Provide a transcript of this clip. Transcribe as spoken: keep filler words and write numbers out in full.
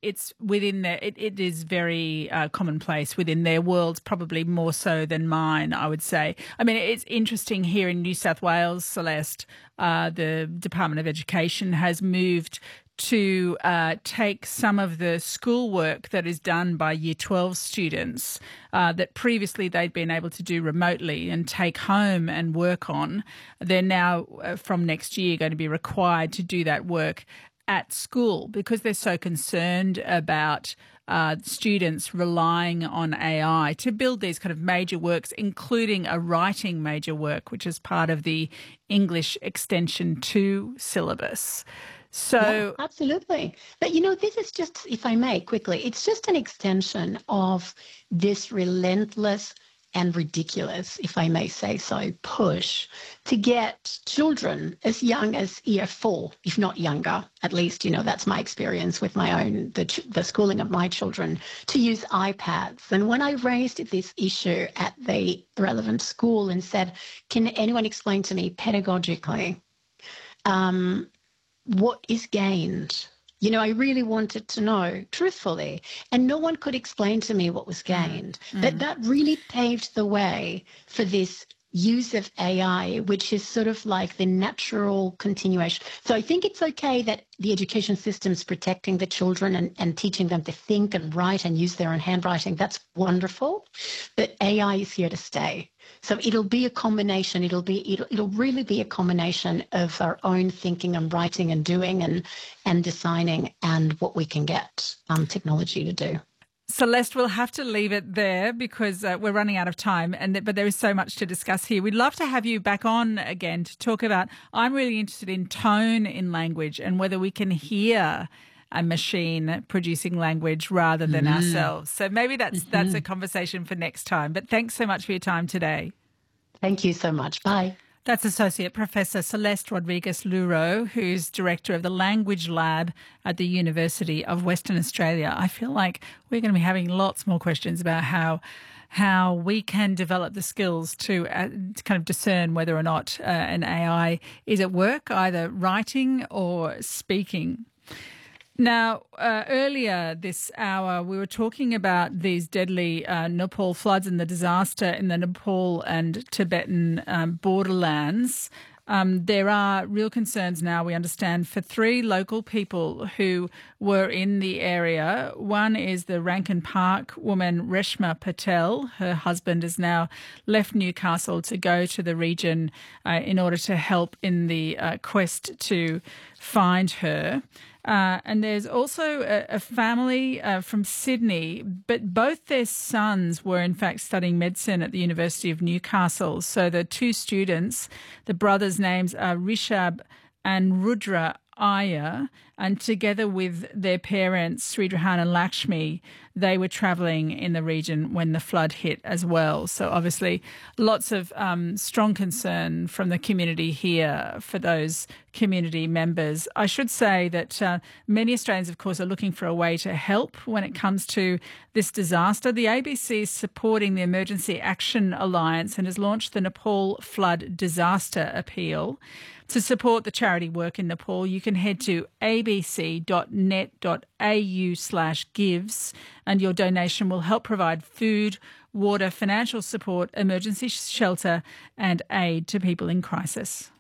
it's within their, it, it is very uh, commonplace within their worlds, probably more so than mine, I would say. I mean, it's interesting here in New South Wales, Celeste, uh, the Department of Education has moved to uh, take some of the schoolwork that is done by Year twelve students uh, that previously they'd been able to do remotely and take home and work on. They're now, uh, from next year, going to be required to do that work at school because they're so concerned about uh, students relying on A I to build these kind of major works, including a writing major work, which is part of the English Extension two syllabus. So yeah, absolutely. But, you know, this is just, if I may quickly, it's just an extension of this relentless and ridiculous, if I may say so, push to get children as young as year four, if not younger, at least, you know, that's my experience with my own, the, the schooling of my children, to use iPads. And when I raised this issue at the relevant school and said, can anyone explain to me pedagogically, um, what is gained? You know, I really wanted to know, truthfully, and no one could explain to me what was gained. Mm. That that really paved the way for this use of A I, which is sort of like the natural continuation. So I think it's okay that the education system is protecting the children and, and teaching them to think and write and use their own handwriting. That's wonderful. But A I is here to stay. So it'll be a combination. It'll be it'll, it'll really be a combination of our own thinking and writing and doing and and designing and what we can get um, technology to do. Celeste, we'll have to leave it there because uh, we're running out of time, and th- but there is so much to discuss here. We'd love to have you back on again to talk about, I'm really interested in tone in language and whether we can hear a machine producing language rather than mm. ourselves. So maybe that's mm-hmm. that's a conversation for next time. But thanks so much for your time today. Thank you so much. Bye. That's Associate Professor Celeste Rodriguez-Luro, who's Director of the Language Lab at the University of Western Australia. I feel like we're going to be having lots more questions about how how we can develop the skills to, uh, to kind of discern whether or not uh, an A I is at work, either writing or speaking. Now, uh, earlier this hour, we were talking about these deadly uh, Nepal floods and the disaster in the Nepal and Tibetan um, borderlands. Um, there are real concerns now, we understand, for three local people who were in the area. One is the Rankin Park woman, Reshma Patel. Her husband has now left Newcastle to go to the region uh, in order to help in the uh, quest to find her. Uh, and there's also a, a family uh, from Sydney, but both their sons were in fact studying medicine at the University of Newcastle. So the two students, the brothers' names are Rishabh and Rudra Iyer, and together with their parents, Sridharhan and Lakshmi, they were travelling in the region when the flood hit as well. So obviously lots of um, strong concern from the community here for those community members. I should say that uh, many Australians, of course, are looking for a way to help when it comes to this disaster. The A B C is supporting the Emergency Action Alliance and has launched the Nepal Flood Disaster Appeal. To support the charity work in Nepal, you can head to abc.net.au slash gives, and your donation will help provide food, water, financial support, emergency shelter and aid to people in crisis.